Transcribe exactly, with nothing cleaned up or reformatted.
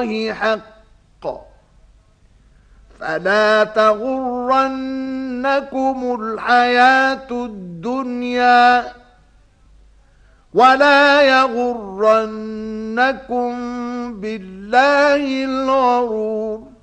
الله حق، فلا تغرنكم الحياة الدنيا ولا يغرنكم بالله الغرور.